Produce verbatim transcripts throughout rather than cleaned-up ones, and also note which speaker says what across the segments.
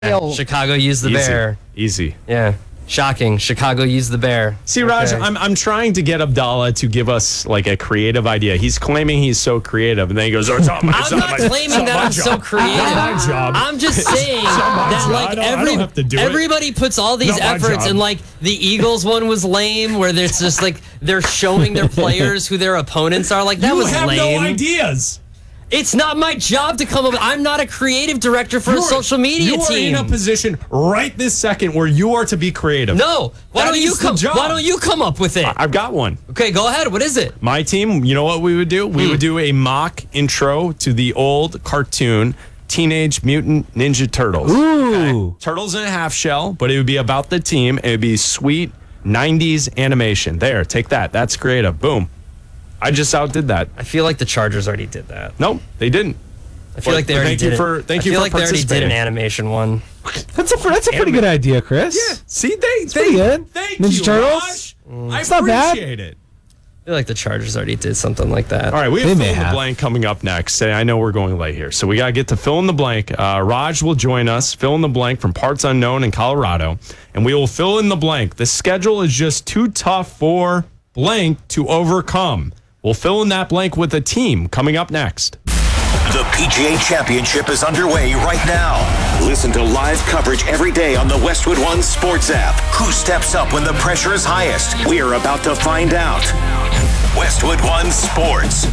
Speaker 1: Yo. Chicago used the
Speaker 2: Easy.
Speaker 1: bear.
Speaker 2: Easy.
Speaker 1: Yeah. Shocking. Chicago used the bear.
Speaker 2: See, Raj,
Speaker 1: Okay.
Speaker 2: I'm I'm trying to get Abdallah to give us like a creative idea. He's claiming he's so creative, and then he goes, "Oh, it's not my, it's
Speaker 1: I'm
Speaker 2: not
Speaker 1: not
Speaker 2: my,
Speaker 1: claiming
Speaker 2: it's not
Speaker 1: that
Speaker 2: my
Speaker 1: I'm
Speaker 2: job.
Speaker 1: so creative.
Speaker 2: Not my job.
Speaker 1: I'm just saying
Speaker 2: not my
Speaker 1: that
Speaker 2: job.
Speaker 1: like
Speaker 2: I don't- I
Speaker 1: every
Speaker 2: don't have to do it.
Speaker 1: everybody puts all these
Speaker 2: Not my
Speaker 1: efforts,
Speaker 2: job.
Speaker 1: and like the Eagles one was lame, where there's just like they're showing their players who their opponents are. Like that
Speaker 2: you
Speaker 1: was
Speaker 2: have
Speaker 1: lame.
Speaker 2: no ideas.
Speaker 1: It's not my job to come up with. I'm not a creative director for a
Speaker 2: You're-
Speaker 1: social media
Speaker 2: you are
Speaker 1: team.
Speaker 2: in a position right this second where you are to be creative.
Speaker 1: No. Why
Speaker 2: That
Speaker 1: don't you
Speaker 2: is the
Speaker 1: come?
Speaker 2: job.
Speaker 1: Why don't you come up with it?
Speaker 2: I've got one.
Speaker 1: Okay, go ahead. What is it?
Speaker 2: My team, you know what we would do? We
Speaker 1: Hmm.
Speaker 2: would do a mock intro to the old cartoon Teenage Mutant Ninja Turtles.
Speaker 1: Ooh.
Speaker 2: Okay? Turtles in a half shell, but it would be about the team. It would be sweet nineties animation. There, take that. That's creative. Boom. I just outdid that.
Speaker 1: I feel like the Chargers already did that.
Speaker 2: Nope, they didn't.
Speaker 1: I feel
Speaker 2: But-
Speaker 1: like they
Speaker 2: but
Speaker 1: already
Speaker 2: thank
Speaker 1: did
Speaker 2: you
Speaker 1: it.
Speaker 2: for- thank
Speaker 1: I
Speaker 2: you
Speaker 1: feel
Speaker 2: for
Speaker 1: like they already did
Speaker 2: participating.
Speaker 1: an animation one.
Speaker 3: That's a that's a pretty good idea, Chris.
Speaker 2: Yeah. See, they, they
Speaker 3: pretty good.
Speaker 2: Thank
Speaker 3: Ninja
Speaker 2: you,
Speaker 3: Turtles?
Speaker 2: Raj. I
Speaker 3: It's not bad.
Speaker 2: appreciate it.
Speaker 1: I feel like the Chargers already did something like that.
Speaker 2: All right, we
Speaker 3: They
Speaker 2: have
Speaker 3: may
Speaker 2: fill in the
Speaker 3: have.
Speaker 2: blank coming up next. And I know we're going late here, so we got to get to fill in the blank. Uh, Raj will join us, fill in the blank from parts unknown in Colorado, and we will fill in the blank. The schedule is just too tough for blank to overcome. We'll fill in that blank with a team coming up next.
Speaker 4: The P G A Championship is underway right now. Listen to live coverage every day on the Westwood One Sports app. Who steps up when the pressure is highest? We're about to find out. Westwood One Sports.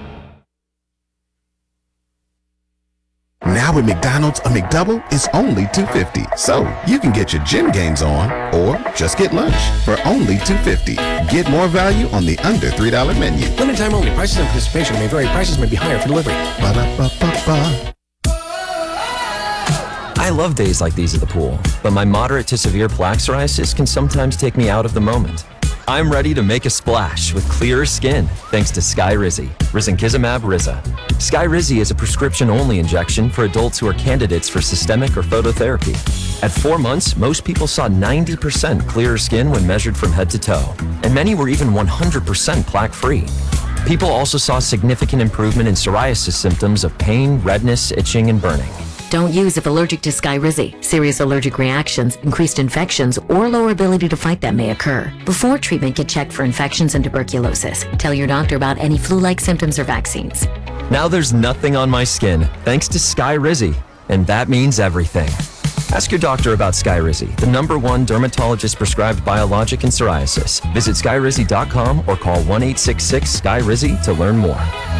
Speaker 5: Now at McDonald's, a McDouble is only two fifty. So you can get your gym games on or just get lunch for only two fifty. Get more value on the under three dollar menu.
Speaker 6: Limited time only. Prices and participation may vary. Prices may be higher for delivery.
Speaker 5: Ba-da-ba-ba-ba.
Speaker 7: I love days like these at the pool, but my moderate to severe plaque psoriasis can sometimes take me out of the moment. I'm ready to make a splash with clearer skin thanks to Skyrizi, Risankizumab Riza. Skyrizi is a prescription-only injection for adults who are candidates for systemic or phototherapy. At four months, most people saw ninety percent clearer skin when measured from head to toe, and many were even one hundred percent plaque-free. People also saw significant improvement in psoriasis symptoms of pain, redness, itching, and burning.
Speaker 8: Don't use if allergic to Skyrizi. Serious allergic reactions, increased infections, or lower ability to fight them may occur. Before treatment, get checked for infections and tuberculosis. Tell your doctor about any flu-like symptoms or vaccines.
Speaker 7: Now there's nothing on my skin thanks to Skyrizi, and that means everything. Ask your doctor about Skyrizi, the number one dermatologist-prescribed biologic in psoriasis. Visit skyrizi dot com or call one eight six six Sky Rizi to learn more.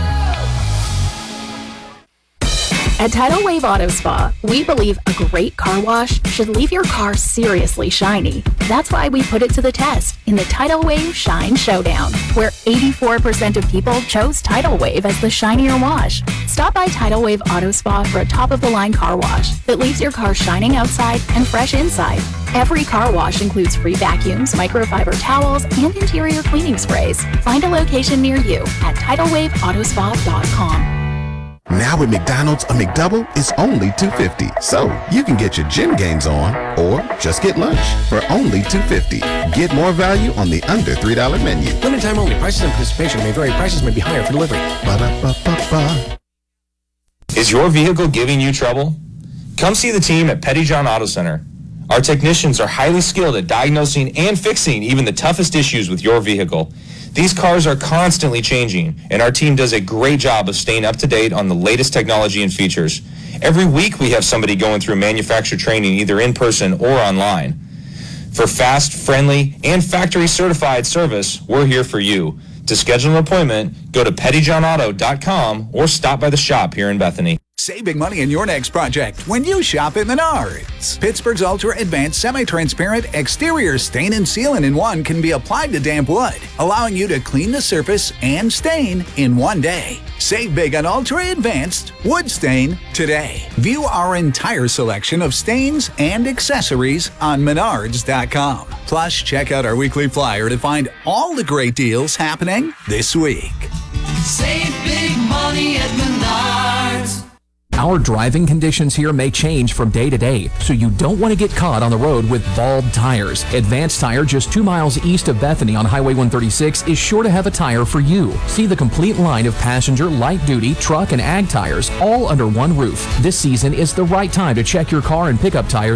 Speaker 9: At Tidal Wave Auto Spa, we believe a great car wash should leave your car seriously shiny. That's why we put it to the test in the Tidal Wave Shine Showdown, where eighty-four percent of people chose Tidal Wave as the shinier wash. Stop by Tidal Wave Auto Spa for a top-of-the-line car wash that leaves your car shining outside and fresh inside. Every car wash includes free vacuums, microfiber towels, and interior cleaning sprays. Find a location near you at tidal wave auto spa dot com.
Speaker 5: Now at McDonald's, a McDouble is only two fifty. So you can get your gym games on or just get lunch for only two fifty. Get more value on the under three dollar menu.
Speaker 6: Limited time only. Prices and participation may vary. Prices may be higher for delivery.
Speaker 5: Ba-da-ba-ba-ba.
Speaker 10: Is your vehicle giving you trouble? Come see the team at Pettyjohn Auto Center. Our technicians are highly skilled at diagnosing and fixing even the toughest issues with your vehicle. These cars are constantly changing, and our team does a great job of staying up to date on the latest technology and features. Every week we have somebody going through manufacturer training either in person or online. For fast, friendly, and factory certified service, we're here for you. To schedule an appointment, go to pettyjohn auto dot com or stop by the shop here in Bethany.
Speaker 11: Save big money in your next project when you shop at Menards. Pittsburgh's Ultra Advanced Semi-Transparent Exterior Stain and Sealant-in-One can be applied to damp wood, allowing you to clean the surface and stain in one day. Save big on Ultra Advanced Wood Stain today. View our entire selection of stains and accessories on menards dot com. Plus, check out our weekly flyer to find all the great deals happening this week.
Speaker 12: Save big money at Menards. Our driving conditions here may change from day to day, so you don't want to get caught on the road with bald tires. Advanced Tire, just two miles east of Bethany on Highway one thirty-six, is sure to have a tire for you. See the complete line of passenger, light-duty, truck, and ag tires, all under one roof. This season is the right time to check your car and pickup tires